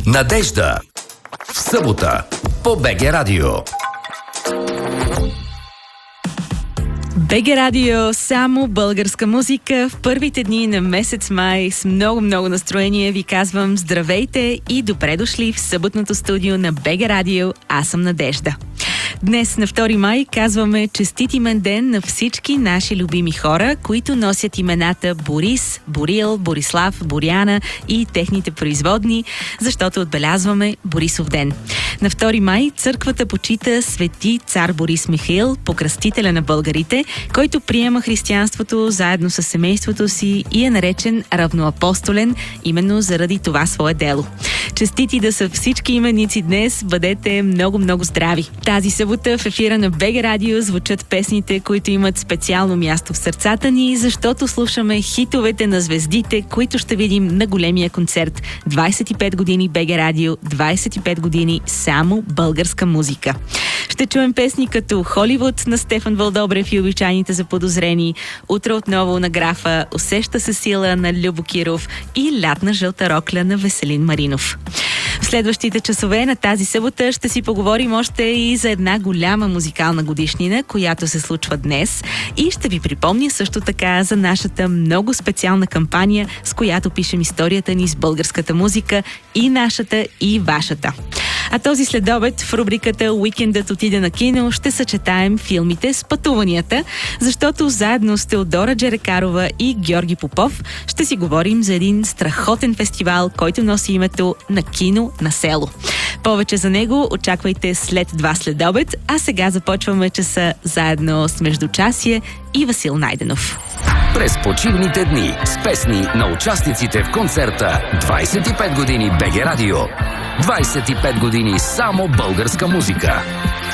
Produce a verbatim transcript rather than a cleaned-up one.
Надежда. В събота по БГ Радио. БГ Радио, само българска музика. В първите дни на месец май с много-много настроение ви казвам здравейте и добре дошли в съботното студио на БГ Радио. Аз съм Надежда. Днес на втори май казваме честит имен ден на всички наши любими хора, които носят имената Борис, Борил, Борислав, Боряна и техните производни, защото отбелязваме Борисов ден. На втори май църквата почита свети цар Борис Михаил, покръстителя на българите, който приема християнството заедно с семейството си и е наречен равноапостолен именно заради това свое дело. Честити да са всички именици днес, бъдете много-много здрави. Тази събота в ефира на БГ Радио звучат песните, които имат специално място в сърцата ни, защото слушаме хитовете на звездите, които ще видим на големия концерт. двайсет и пет години БГ Радио, двайсет и пет години само българска музика. Ще чуем песни като Холивуд на Стефан Вълдобрев и обичайните заподозрени, Утро отново на Графа, Усеща се сила на Любо Киров и Лятна жълта рокля на Веселин Маринов. В следващите часове на тази събота ще си поговорим още и за една голяма музикална годишнина, която се случва днес, и ще ви припомня също така за нашата много специална кампания, с която пишем историята ни с българската музика, и нашата, и вашата. А този следобед в рубриката "Уикендът отиде на кино" ще съчетаем филмите с пътуванията, защото заедно с Теодора Джерекарова и Георги Попов ще си говорим за един страхотен фестивал, който носи името на Кино на село. Повече за него очаквайте след два следобед, а сега започваме часа заедно с Междучасие и Васил Найденов. През почивните дни с песни на участниците в концерта двайсет и пет години БГ Радио. двайсет и пет години само българска музика.